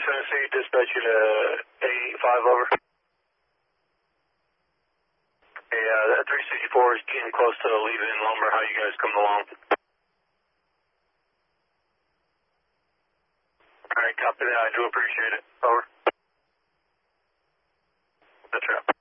Tennessee, dispatching A5 over. Hey, that 364 is getting close to leaving Lumber. How you guys coming along? Alright, copy that. I do appreciate it. Over. That's right.